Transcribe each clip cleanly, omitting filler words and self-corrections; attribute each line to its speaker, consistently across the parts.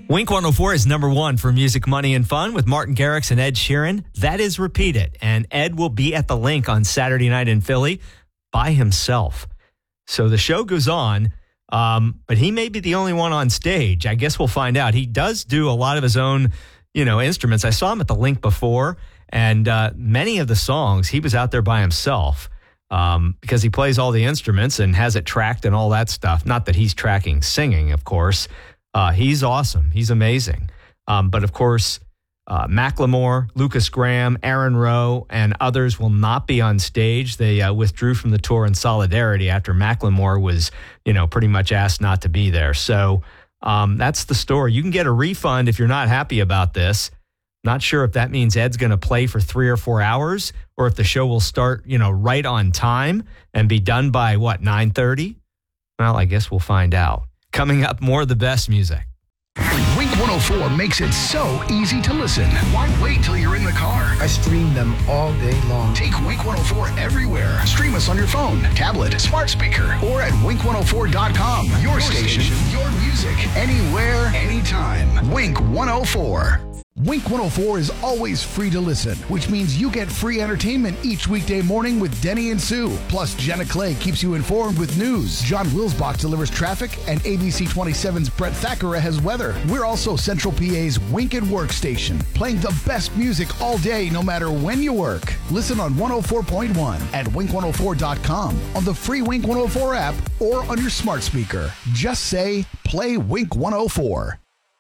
Speaker 1: Wink 104 is number one for music, money, and fun with Martin Garrix and Ed Sheeran. That is Repeat It. And Ed will be at the Link on Saturday night in Philly by himself. So the show goes on, but he may be the only one on stage. I guess we'll find out. He does do a lot of his own, instruments. I saw him at the Link before, and many of the songs, he was out there by himself because he plays all the instruments and has it tracked and all that stuff. Not that he's tracking singing, of course. He's awesome. He's amazing. But of course, Macklemore, Lucas Graham, Aaron Rowe, and others will not be on stage. They withdrew from the tour in solidarity after Macklemore was, pretty much asked not to be there. So that's the story. You can get a refund if you're not happy about this. Not sure if that means Ed's going to play for 3 or 4 hours or if the show will start, right on time and be done by, 9:30? Well, I guess we'll find out. Coming up, more of the best music.
Speaker 2: Wink 104 makes it so easy to listen. Why wait till you're in the car?
Speaker 3: I stream them all day long.
Speaker 2: Take Wink 104 everywhere. Stream us on your phone, tablet, smart speaker, or at wink104.com. Your station, your music, anywhere, anytime. Wink 104. Wink 104 is always free to listen, which means you get free entertainment each weekday morning with Denny and Sue. Plus, Jenna Clay keeps you informed with news. John Wilsbach delivers traffic, and ABC 27's Brett Thackeray has weather. We're also Central PA's Wink and Work station, playing the best music all day, no matter when you work. Listen on 104.1 at wink104.com, on the free Wink 104 app, or on your smart speaker. Just say, play Wink 104.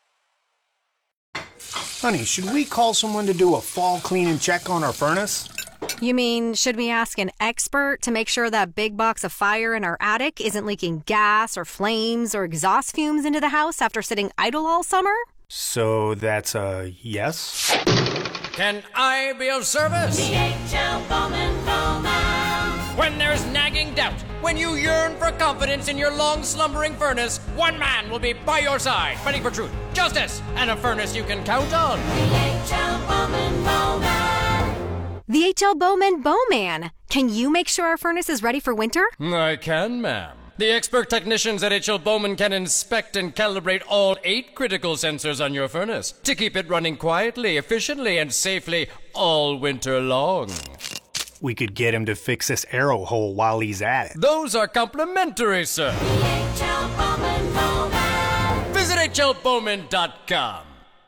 Speaker 4: Honey, should we call someone to do a fall clean and check on our furnace?
Speaker 5: You mean, should we ask an expert to make sure that big box of fire in our attic isn't leaking gas or flames or exhaust fumes into the house after sitting idle all summer?
Speaker 4: So that's a yes?
Speaker 6: Can I be of service?
Speaker 7: DHL Bowman Bowman.
Speaker 6: When there's nagging doubt, when you yearn for confidence in your long-slumbering furnace, one man will be by your side, fighting for truth, justice, and a furnace you can count on.
Speaker 7: DHL Bowman Bowman.
Speaker 5: The H.L. Bowman Bowman. Can you make sure our furnace is ready for winter?
Speaker 6: I can, ma'am. The expert technicians at H.L. Bowman can inspect and calibrate all 8 critical sensors on your furnace to keep it running quietly, efficiently, and safely all winter long.
Speaker 4: We could get him to fix this arrow hole while he's at it.
Speaker 6: Those are complimentary, sir.
Speaker 7: DHL Bowman Bowman.
Speaker 6: Visit hlbowman.com.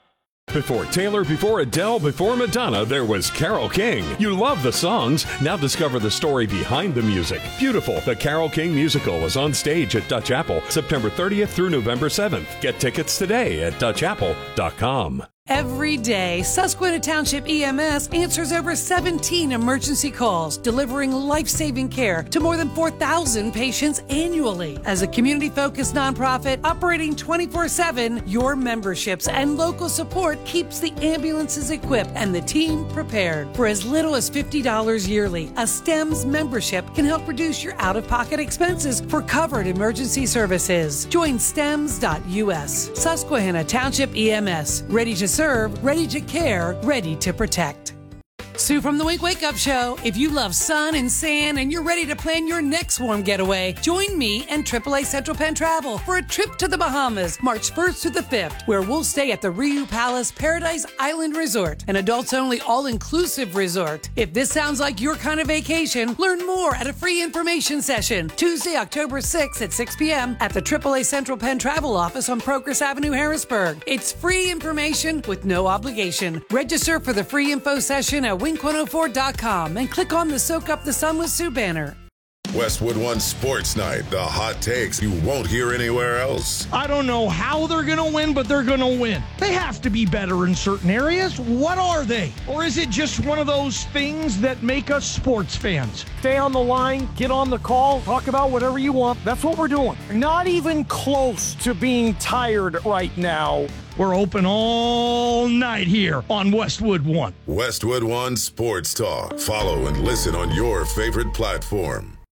Speaker 8: Before Taylor, before Adele, before Madonna, there was Carole King. You love the songs. Now discover the story behind the music. Beautiful, the Carole King musical is on stage at Dutch Apple, September 30th through November 7th. Get tickets today at dutchapple.com.
Speaker 9: Every day, Susquehanna Township EMS answers over 17 emergency calls, delivering life-saving care to more than 4,000 patients annually. As a community-focused nonprofit operating 24/7, your memberships and local support keeps the ambulances equipped and the team prepared. For as little as $50 yearly, a STEMS membership can help reduce your out-of-pocket expenses for covered emergency services. Join STEMS.us. Susquehanna Township EMS. Ready to serve, ready to care, ready to protect. Sue from the Wink Wake Up Show. If you love sun and sand and you're ready to plan your next warm getaway, join me and AAA Central Penn Travel for a trip to the Bahamas, March 1st to the 5th, where we'll stay at the Riu Palace Paradise Island Resort, an adults-only all-inclusive resort. If this sounds like your kind of vacation, learn more at a free information session, Tuesday, October 6th at 6 p.m. at the AAA Central Penn Travel Office on Progress Avenue, Harrisburg. It's free information with no obligation. Register for the free info session at wink104.com and click on the Soak Up the Sun with Sue banner.
Speaker 10: Westwood One Sports Night. The hot takes you won't hear anywhere else.
Speaker 11: I don't know how they're going to win, but they're going to win. They have to be better in certain areas. What are they? Or is it just one of those things that make us sports fans? Stay on the line, get on the call, talk about whatever you want. That's what we're doing. Not even close to being tired right now. We're open all night here on Westwood One.
Speaker 10: Westwood One Sports Talk. Follow and listen on your favorite platform.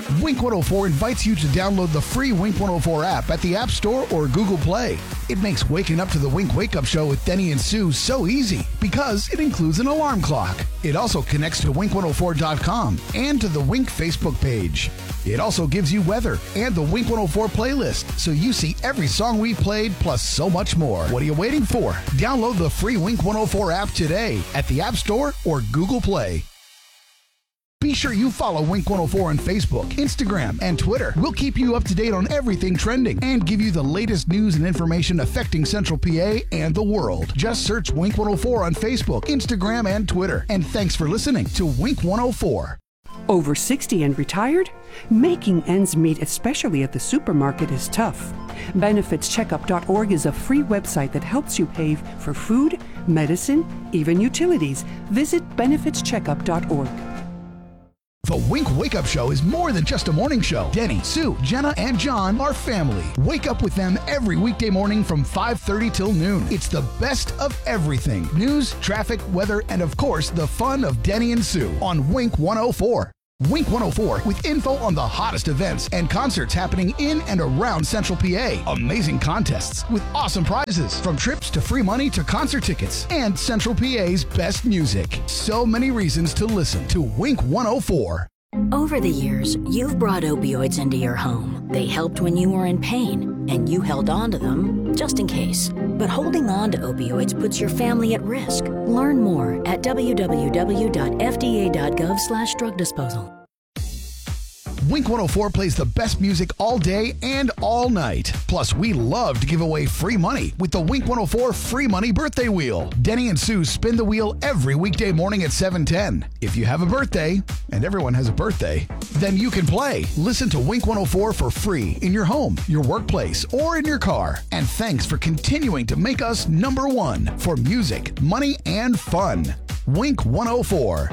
Speaker 2: Wink 104 invites you to download the free Wink 104 app at the App Store or Google Play. It makes waking up to the Wink Wake Up Show with Denny and Sue so easy because it includes an alarm clock. It also connects to Wink104.com and to the Wink Facebook page. It also gives you weather and the Wink 104 playlist, so you see every song we played plus so much more. What are you waiting for? Download the free Wink 104 app today at the App Store or Google Play. Be sure you follow Wink 104 on Facebook, Instagram, and Twitter. We'll keep you up to date on everything trending and give you the latest news and information affecting Central PA and the world. Just search Wink 104 on Facebook, Instagram, and Twitter. And thanks for listening to Wink 104.
Speaker 12: Over 60 and retired? Making ends meet, especially at the supermarket, is tough. BenefitsCheckup.org is a free website that helps you pay for food, medicine, even utilities. Visit BenefitsCheckup.org.
Speaker 2: The Wink Wake Up Show is more than just a morning show. Denny, Sue, Jenna, and John are family. Wake up with them every weekday morning from 5:30 till noon. It's the best of everything. News, traffic, weather, and of course, the fun of Denny and Sue on Wink 104. Wink 104 with info on the hottest events and concerts happening in and around Central PA. Amazing contests with awesome prizes, from trips to free money to concert tickets, and Central PA's best music. So many reasons to listen to Wink 104.
Speaker 13: Over the years, you've brought opioids into your home. They helped when you were in pain, and you held on to them just in case. But holding on to opioids puts your family at risk. Learn more at www.fda.gov/drug disposal.
Speaker 2: Wink 104 plays the best music all day and all night. Plus, we love to give away free money with the Wink 104 Free Money Birthday Wheel. Denny and Sue spin the wheel every weekday morning at 7:10. If you have a birthday, and everyone has a birthday, then you can play. Listen to Wink 104 for free in your home, your workplace, or in your car. And thanks for continuing to make us number one for music, money, and fun. Wink 104.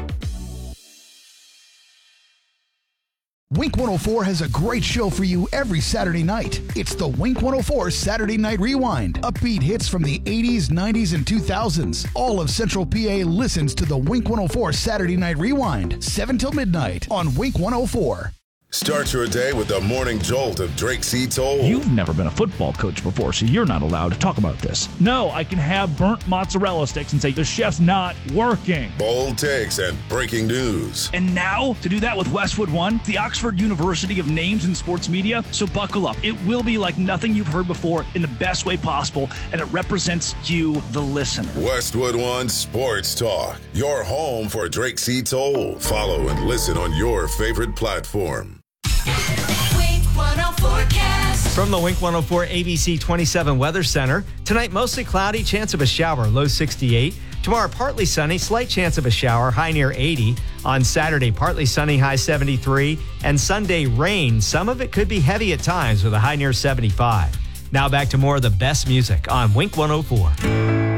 Speaker 2: Wink 104 has a great show for you every Saturday night. It's the Wink 104 Saturday Night Rewind. Upbeat hits from the 80s, 90s, and 2000s. All of Central PA listens to the Wink 104 Saturday Night Rewind, 7 till midnight on Wink 104.
Speaker 10: Start your day with the morning jolt of Drake C. Toll.
Speaker 14: You've never been a football coach before, so you're not allowed to talk about this. No, I can have burnt mozzarella sticks and say the chef's not working.
Speaker 10: Bold takes and breaking news.
Speaker 14: And now, to do that with Westwood One, the Oxford University of names in sports media, so buckle up. It will be like nothing you've heard before in the best way possible, and it represents you, the listener.
Speaker 10: Westwood One Sports Talk, your home for Drake C. Toll. Follow and listen on your favorite platform.
Speaker 7: Wink 104 cast.
Speaker 1: From the Wink 104 ABC 27 Weather Center, tonight mostly cloudy, chance of a shower, low 68. Tomorrow partly sunny, slight chance of a shower, high near 80. On Saturday, partly sunny, high 73. And Sunday, rain. Some of it could be heavy at times with a high near 75. Now back to more of the best music on Wink 104.